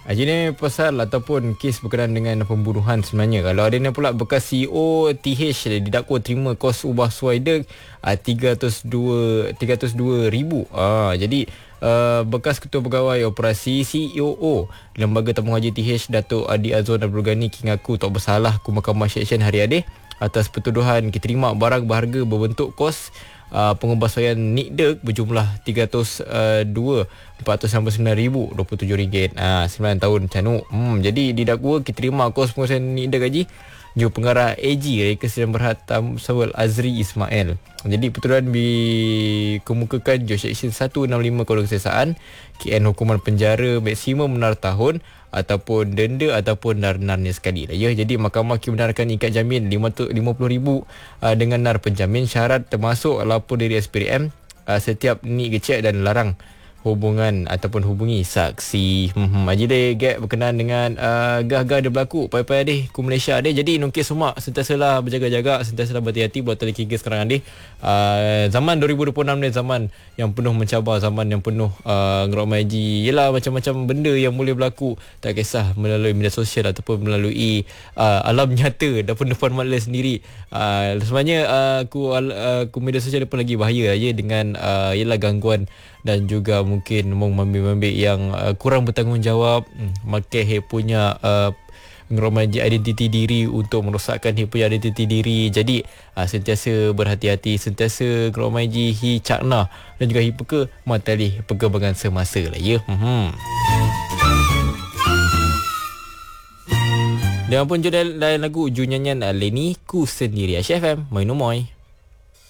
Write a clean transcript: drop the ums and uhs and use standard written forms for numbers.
Jadi pasal ataupun kes berkenaan dengan pembunuhan sebenarnya. Kalau ada ni pula bekas CEO TH didakwa terima kos ubah suai 302 ribu. Jadi bekas ketua pegawai operasi COO Lembaga Tabung Haji TH Datuk Adi Azwan Abdul Ghani mengaku tak bersalah ke Mahkamah Seksyen hari adih atas pertuduhan diterima barang berharga berbentuk kos pengubahsuaian NIKDEG berjumlah 499,027 ringgit. 9 tahun Canuk. Jadi didakwa diterima kos pengubahsuaian NIKDEG Haji Juru Pengarah AG Kesediaan Berhad Sawal Azri Ismail. Jadi pertuduhan dikemukakan Jurus Seksyen 165 Kode Keseksaan KN hukuman penjara maksimum 6 tahun ataupun denda ataupun nar-narnya sekali lah ya. Jadi mahkamah membenarkan ikat jamin RM50,000 dengan nar penjamin syarat termasuk lapor diri SPRM setiap ni kecek dan larang hubungan ataupun hubungi saksi. Jadi dia berkenaan dengan gah-gah dia berlaku pai-pai deh ku Malaysia deh. Jadi nungkis semua sentiasalah berjaga-jaga, sentiasalah berhati-hati buat tali hingga sekarang deh. Zaman 2026 ni zaman yang penuh mencabar, zaman yang penuh ngeramai haji. Yalah macam-macam benda yang boleh berlaku, tak kisah melalui media sosial ataupun melalui alam nyata ataupun depan mata sendiri. Sebenarnya aku media sosial pun lagi bahaya ya dengan yalah gangguan dan juga mungkin membik-membik yang kurang bertanggungjawab, makai punya ngeromaji identiti diri untuk merosakkan punya identiti diri. Jadi sentiasa berhati-hati, sentiasa ngeromaji cakna dan juga peka matali perkembangan semasa lah ya. Dan pun judul lain lagu nyanyian Leni Ku Sendiri. Asyik FM Main Umoy.